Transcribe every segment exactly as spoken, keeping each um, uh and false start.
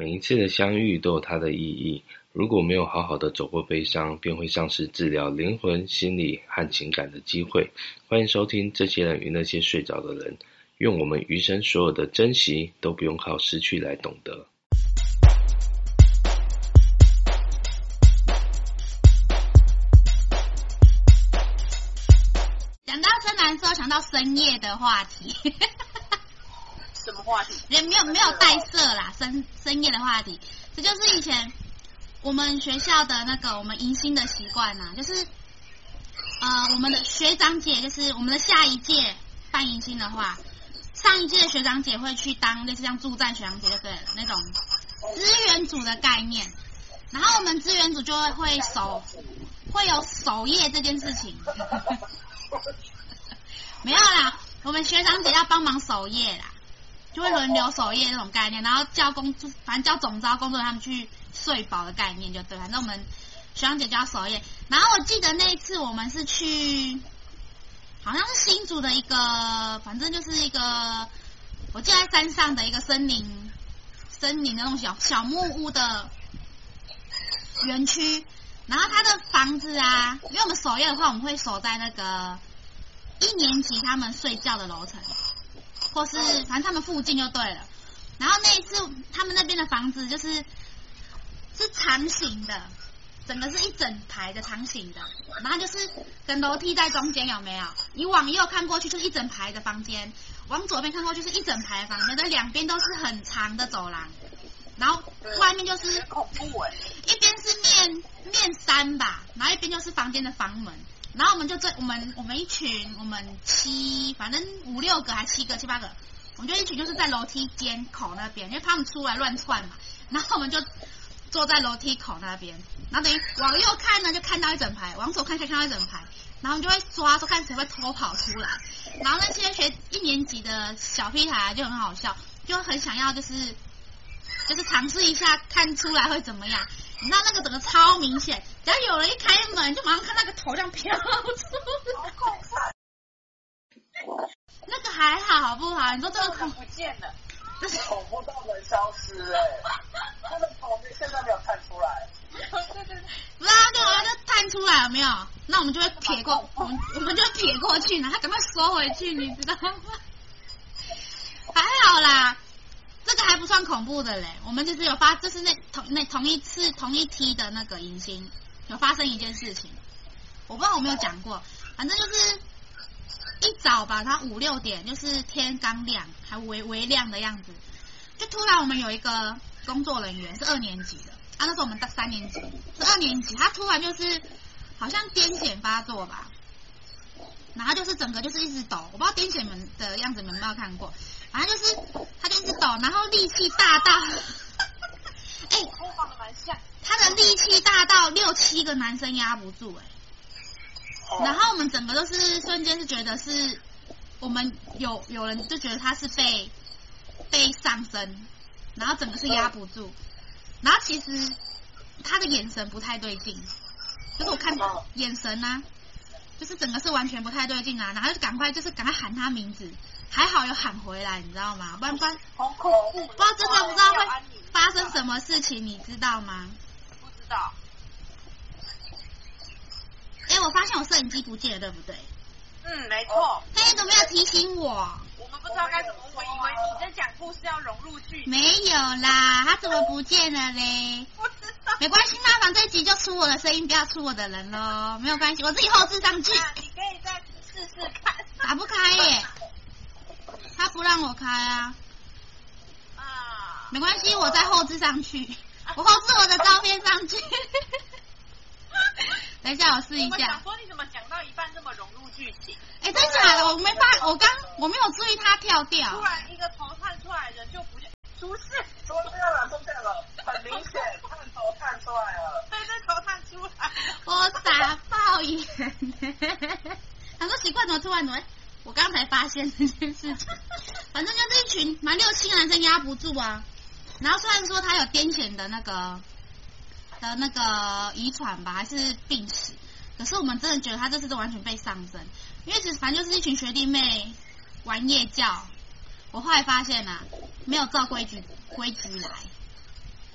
每一次的相遇都有它的意义。如果没有好好的走过悲伤，便会丧失治疗灵魂、心理和情感的机会。欢迎收听这些人与那些睡着的人。愿我们余生所有的珍惜都不用靠失去来懂得。 讲到深蓝色，想到深夜的话题。 什么话题？ 也没有没有带色啦，深深夜的话题，这就是以前我们学校的那个我们迎新的习惯呐，就是呃我们的学长姐，就是我们的下一届办迎新的话，上一届的学长姐会去当类似像助战学长姐，就对了，那种资源组的概念。然后我们资源组就会会守会有守夜这件事情。没有啦，我们学长姐要帮忙守夜啦。就会轮流守夜那种概念，然后叫工，反正叫总招工作人员他们去睡饱的概念就对。反正我们学长姐就要守夜。然后我记得那一次我们是去，好像是新竹的一个，反正就是一个，我记得在山上的一个森林，森林的那种小小木屋的园区。然后他的房子啊，因为我们守夜的话，我们会守在那个一年级他们睡觉的楼层。或是反正他们附近就对了。然后那一次他们那边的房子就是是长形的，整个是一整排的长形的，然后就是跟楼梯在中间，有没有？你往右看过去就是一整排的房间，往左边看过去就是一整排的房间，那两边都是很长的走廊，然后外面就是恐怖哎， 一边是面面山吧，然后一边就是房间的房门。然后我们就这，我们我们一群，我们七，反正五六个还七个七八个，我们就一群就是在楼梯间口那边，因为他们出来乱窜嘛，然后我们就坐在楼梯口那边，然后等于往右看呢就看到一整排，往左看可以看到一整排，然后我们就会抓说看谁会偷跑出来，然后那些学一年级的小屁孩就很好笑，就很想要就是就是尝试一下看出来会怎么样。你知道那个整个超明显，只要有人一开门，就马上看那个头这样飘出来。那个还好，好不好？你说这个头不见了，恐怖到能消失哎、欸，他的头现在没有探出来。对对对， 不是啊，对，我就探出来有没有？那我们就会撇过，我们我们就会撇过去，然后他赶快收回去，你知道吗？还好啦。这个还不算恐怖的嘞，我们就是有发，就是那同那同一次同一梯的那个迎新有发生一件事情，我不知道我没有讲过，反正就是一早吧，它五六点，就是天刚亮，还微微亮的样子，就突然我们有一个工作人员是二年级的，啊那时候我们到三年级，是二年级，他突然就是好像癫痫发作吧，然后就是整个就是一直抖，我不知道癫痫们的样子你们有没有看过。反正就是他就一直抖，然后力气大到，哎、欸，他的力气大到六七个男生压不住哎、欸，然后我们整个都是瞬间是觉得是我们有有人就觉得他是被被上身，然后整个是压不住，然后其实他的眼神不太对劲，就是我看眼神啊，就是整个是完全不太对劲啊，然后就赶快就是赶快喊他名字。还好有喊回来，你知道吗？不然不然， 好恐怖！ 不知道真的不知道会发生什么事情，你知道吗？ 不知道。 哎、欸，我发现我摄影机不见了，对不对？ 嗯，没错。 他怎么没有提醒我？ 我们不知道该怎么说，以为你在讲故事要融入剧情。 没有啦，他怎么不见了嘞？ 不知道。 没关系，那反正这一集就出我的声音，不要出我的人咯，没有关系，我自己后置上去。 啊、你可以再试试看。 打不开耶。他不让我开啊， 啊， 没关系，我再后置上去，我后置我的照片上去。等一下，我试一下。 我想说，你怎么讲到一半这么融入剧情？ 哎、欸，真假的？我没发，我刚我没有注意他跳掉。 突然一个头探出来，人就不见，出事，出现了，出现了，很明显，探头探出来了。对，这头探出来了。 我傻爆眼。他说奇怪，怎么突然怎么？我刚才发现这件事情，反正就是一群蛮六七个男生压不住啊。然后虽然说他有癫痫的那个的那个遗传吧，还是病史，可是我们真的觉得他这次都完全被上身，因为其实反正就是一群学弟妹玩夜教。我后来发现啊，没有照规矩规矩来，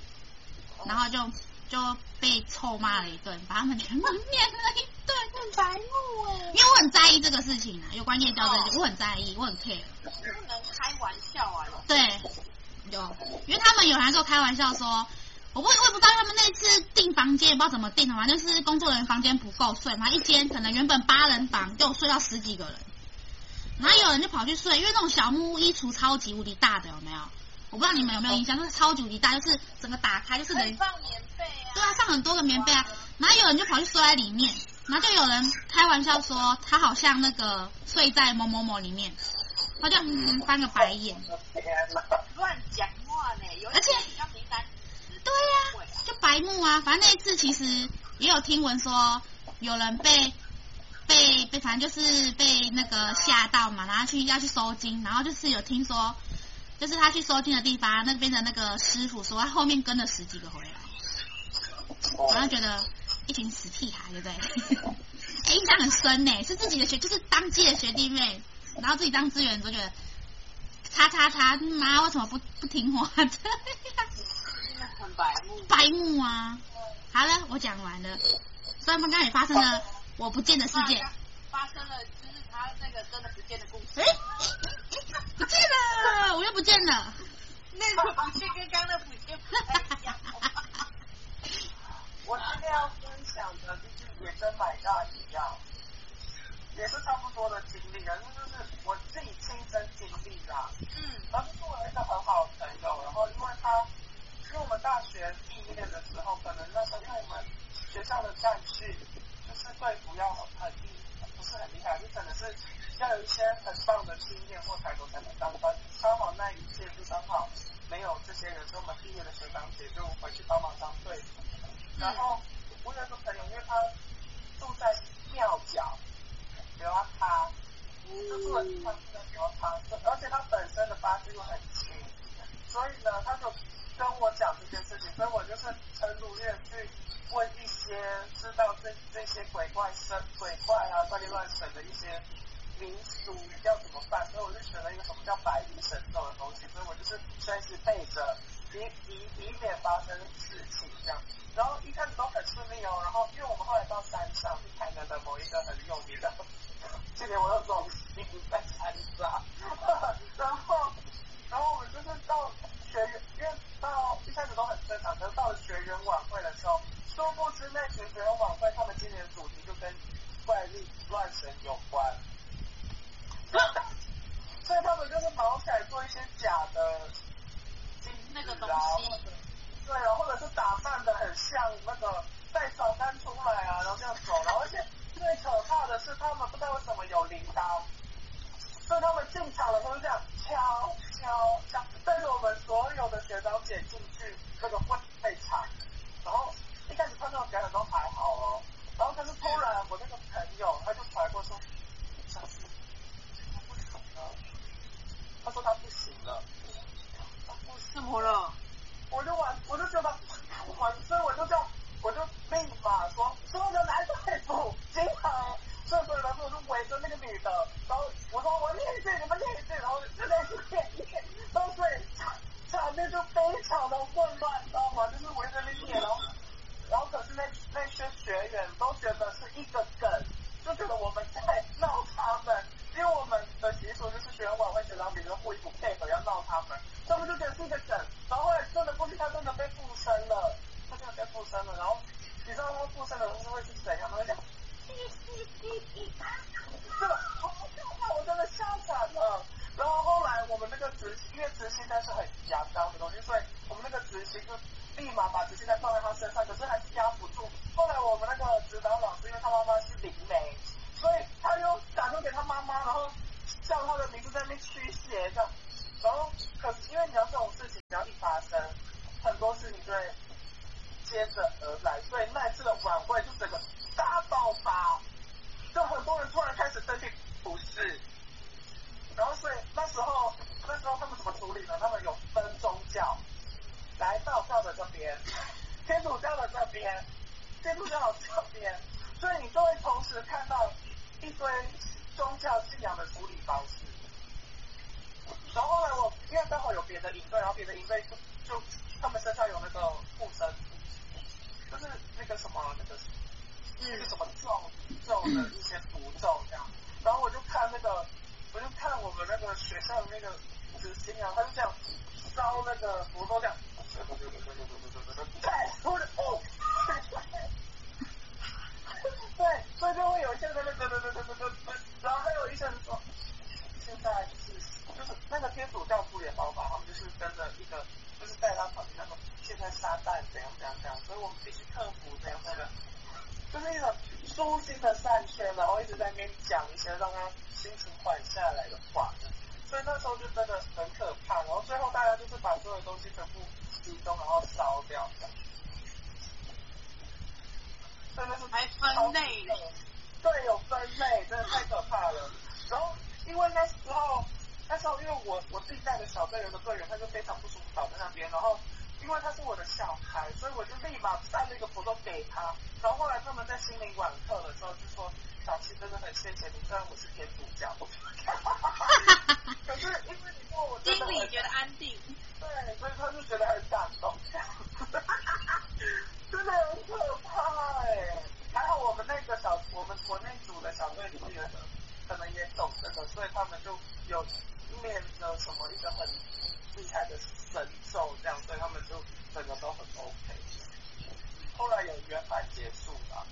然后就就被臭骂了一顿，把他们全部念了一顿， 很白目哎。 因为我很在意这个事情啊，有关夜教这个，我很在意，我很 care。 不能开玩笑啊！ 对，有，因为他们有人跟我开玩笑说。我不我也不知道他们那次订房间也不知道怎么订的嘛，就是工作人员房间不够睡嘛，一间可能原本八人房就睡到十几个人，然后有人就跑去睡，因为那种小木屋衣橱超级无敌大的，有没有？我不知道你们有没有印象，就是超级无敌大，就是整个打开就是人放棉被啊， 对啊，上很多个棉被啊，然后有人就跑去睡在里面，然后就有人开玩笑说他好像那个睡在某某某里面，他就嗯翻个白眼， 乱讲话呢，有而且比较敏感。 对呀、啊，就白目啊！反正那一次其实也有听闻说有人被被被，反正就是被那个吓到嘛，然后去要去收金，然后就是有听说，就是他去收金的地方那边的那个师傅说他后面跟了十几个回来，然后觉得一群死屁孩，对不对？哎，印象很深呢，是自己的学，就是当届的学弟妹，然后自己当资源都觉得，叉叉叉，妈为什么不不听话？这样。 很白目， 白目啊！好了，我讲完了。虽然刚刚也发生了我不见的事件， 发生了就是他那个真的不见的故事。 哎、不见了，我又不见了。 那个不见跟刚刚的不见不太一样。 我今天要分享的就是也跟买大一样，也是差不多的经历啊，就是我自己亲身经历啦。嗯，然后就是我有一个很好的朋友，然后因为他。因为我们大学毕业的时候，可能那时候因为我们学校的战序就是队服要很厉，不是很厉害，就可能是要有一些很棒的经验或抬头才能当班。刚好那一届就刚好没有这些人，所以我们毕业的学长姐就回去帮忙当队服。然后我有一个朋友，因为他住在庙角，比如他，就住的地方是在比如他，而且他本身的八字又很轻，所以呢，他就。跟我讲这件事情，所以我就是很努力的去问一些知道这这些鬼怪神、鬼怪啊、怪力乱神的一些民俗要怎么办，所以我就选了一个什么叫百灵神咒的东西，所以我就是随时背着，以以以免发生事情这样。然后一开始都很顺利哦，然后因为我们后来到山上，是台南的某一个很有名的，今年我有种心在山上，然后然后我们就是到学院，因为到一开始都很正常，可是到了学员晚会的时候，殊不知那群学员晚会，他们今年的主题就跟怪力乱神有关，所以他们就是毛起来做一些假的金那个东西， 对啊，或者是打扮的很像那个带扫单出来啊，然后这样走，然后而且最可怕的是，他们不知道为什么有铃铛，所以他们进场的时候是这样敲敲敲，带着我们所有的学长姐进去那个会会场，然后一开始看那种表演都还好哦，然后可是突然我那个朋友他就传过说，小师他不行了，他说他不行了， 怎么了？ 我就玩，我就觉得玩，所以我就这样，我就立马说所有的男队服集合，所以所有的男队我就围着那个女的，然后我说我念一句，你们念一句，然后就在一念念，然后所以场面就非常的混乱，你知道吗？就是围着那念，然后然后可是那那些学员都觉得是一个梗，就觉得我们在闹他们，因为我们的习俗就是学员晚会学长姐就互不配合要闹他们，他们就觉得是一个梗，然后后来真的过去他真的被附身了，他真的被附身了，然后你知道他附身的东西会是怎样吗？会这样，这个好可怕，我真的吓惨了。然后后来我们那个执行，因为执行带是很压张的东西，所以我们那个执行就立马把执行带放在他身上，可是还是压不住。后来我们那个指导老师，因为他妈妈是灵媒，所以他又打电话给他妈妈，然后叫他的名字在那边驱邪这样。然后可是因为你要这种事情只要一发生，很多事情就会接着而来，所以那一次的晚会就整个大爆发，就很多人突然开始身体不适。然后所以那时候那时候他们怎么处理呢？他们有分宗教，来道教的这边，天主教的这边，天主教的这边，所以你就会同时看到一堆宗教信仰的处理方式。然后后来我因为刚好有别的营队，然后别的营队就就他们身上有那个护身符，就是那个什么那个那个什么咒咒的一些符咒这样。然后我就看那个，我就看我们那个学校那个执行啊，他就这样烧那个符咒这样，对，我的哦。对，所以就会有一些人，对对对对对对对，然后还有一些人说，现在就是就是那个天主教徒也包法，他们就是跟着一个，就是在他旁边，他说现在撒旦怎样怎样怎样，所以我们必须克服怎样怎样，就是一种舒心的善圈，然后一直在那边讲一些让他心情缓下来的话，所以那时候就真的很可怕，然后最后大家就是把所有东西全部集中，然后烧掉这样。真的是还分类， 对，有分类，真的太可怕了。然后因为那时候，那时候因为我我自己带的小队员的队员，他就非常不舒服倒在那边，然后因为他是我的小孩，所以我就立马带了一个符咒给他。然后后来他们在心灵晚课的时候就说：“小七真的很谢谢你，虽然我是天主教。”可是因为你说我心里觉得安定， 对，所以他就觉得很感动。真的很可怕哎、欸！还好我们那个小，我们国内组的小队里面的可能也懂这个，所以他们就有念着什么一个很厉害的神咒，这样，所以他们就整个都很 OK。后来有圆满结束了。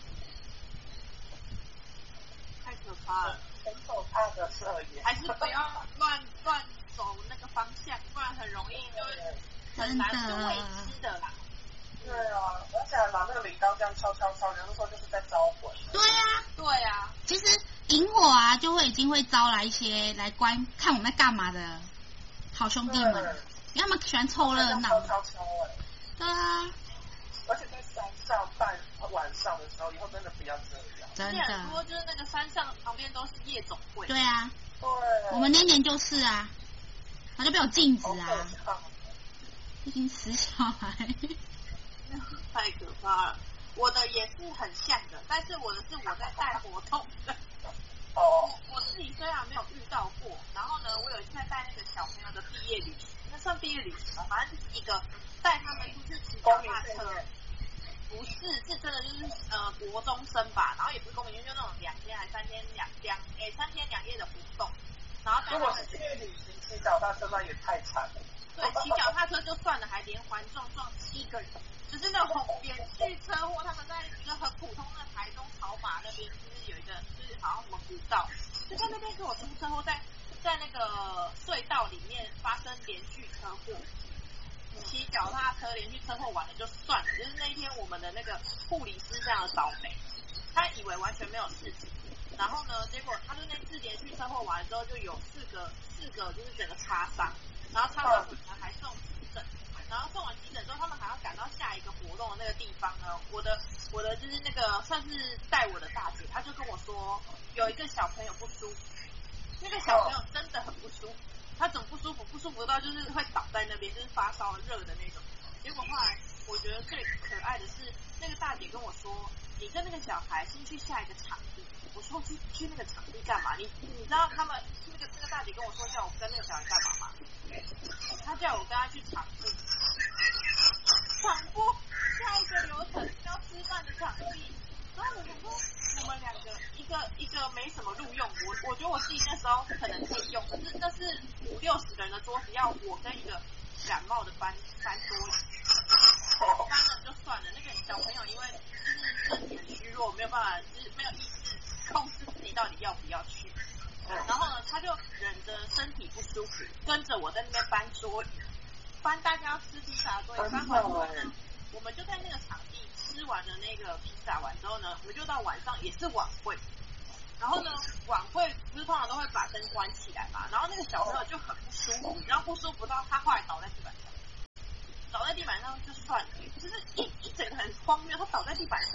太可怕了， 很可怕的射野， 还是不要乱乱走那个方向，不然很容易就很难是未知的啦。 对啊，而且还拿那个铃铛这样敲敲敲，有的时候就是在招魂。 对呀、啊， 对呀、啊。 其实萤火啊，就会已经会招来一些来观看我们在干嘛的好兄弟们，因为他们喜欢凑热闹。 敲敲敲哎。 对啊。 而且在山上半晚上的时候，以后真的不要这样。 真的。 很多就是那个山上旁边都是夜总会。 对啊。 对。 我们那年就是啊，他就被我禁止啊。毕竟死小孩。 太可怕了！我的也是很像的，但是我的是我在带活动的。 哦。 我自己虽然没有遇到过，然后呢，我有一次在带那个小朋友的毕业旅行，那算毕业旅行吧，反正就是一个带他们出去骑脚踏车。不是，是真的就是呃国中生吧，然后也不是公民就那种两天还三天两两诶三天两夜的活动，然后如果是毕业旅行骑脚踏车，那也太惨了。 对，骑脚踏车就算了，还连环撞撞七个人。就是那种连续车祸，他们在一个很普通的台中草马那边，就是有一个就是好像什么古道，就在那边跟我出车祸，在在那个隧道里面发生连续车祸，骑脚踏车连续车祸完了就算了，就是那一天我们的那个护理师非常的倒霉，他以为完全没有事情，然后呢，结果他就那次连续车祸完了之后，就有四个四个就是整个擦伤，然后擦伤还送急诊。然后送完急诊之后，他们还要赶到下一个活动的那个地方呢。我的我的就是那个算是带我的大姐，她就跟我说，有一个小朋友不舒服，那个小朋友真的很不舒服，他怎么不舒服？不舒服到就是会倒在那边，就是发烧热的那种。结果后来我觉得最可爱的是，那个大姐跟我说，你跟那个小孩先去下一个场地。我说去去那个场地干嘛？你你知道他们那个那个大姐跟我说叫我跟那个小孩干嘛吗？他叫我跟他去场地，场播下一个流程要吃饭的场地。然后我想说，我们两个一个一个没什么录用，我我觉得我自己那时候可能可以用，可是那是五六十个人的桌子，要我跟一个感冒的搬搬桌椅，搬了就算了。那个小朋友因为就是身体很虚弱，没有办法，就是没有意识控制自己到底要不要去。然后呢，他就忍着身体不舒服，跟着我在那边搬桌椅，搬大家要吃披萨的桌椅，搬完之后呢，我们就在那个场地吃完了那个披萨完之后呢，我们就到晚上也是晚会。然后呢，晚会不是通常都会把灯关起来嘛，然后那个小朋友就很不舒服，然后不舒服到他后来倒在地板上，倒在地板上就算了，就是一一整个很荒谬，他倒在地板上，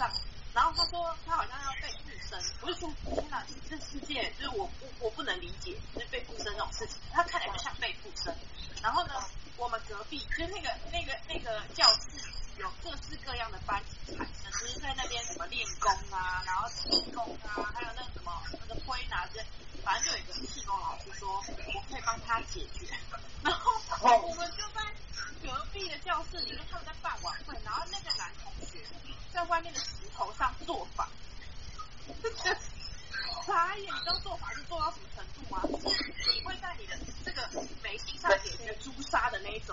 然后他说他好像要被附身，我就说天哪，这世界就是我不我不能理解，就是被附身这种事情，他看起来就像被附身。然后呢，我们隔壁就是那个那个那个教室有各式各样的班级产生，就是在那边什么练功啊，然后气功啊，还有那个什么那个推拿这，反正就有一个气功老师说我可以帮他解决，然后我们就在隔壁的教室里面，他们在办晚会，然后那个男同学在外面的石头上做法，就觉得傻眼，你知道做法是做到什么程度吗？就是你会在你的这个眉心上写一个朱砂的那一种。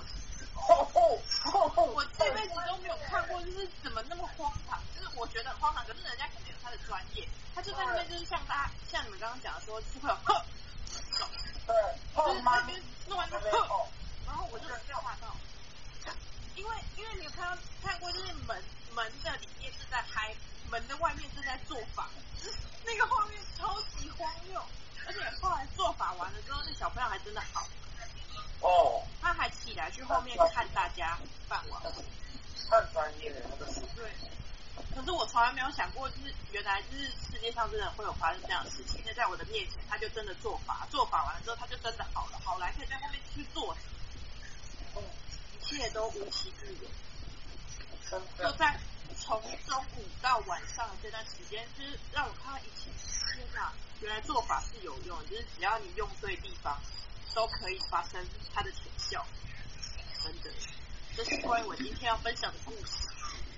我这辈子都没有看过，就是怎么那么荒唐，就是我觉得很荒唐，可是人家可能有他的专业，他就在那边就是像大家像你们刚刚讲的说，就是会有呵， 对， 就是那边弄完就呵，然后我就吓到，因为因为你有看到看过就是门门的里面是在嗨，门的外面是在做法，就是那个画面超级荒谬，而且后来做法完了之后，那小朋友还真的好。 哦， 他还起来去后面看大家办完， 太专业了，那个是。 对。可是我从来没有想过，就是原来就是世界上真的会有发生这样的事情。那在我的面前，他就真的做法，做法完了之后，他就真的好了，好来可以在后面去做，一切都无疾而终。就在从中午到晚上的这段时间，就是让我看到一切，天哪，原来做法是有用的，就是只要你用对地方。都可以发生它的成效，真的，这是关于我今天要分享的故事。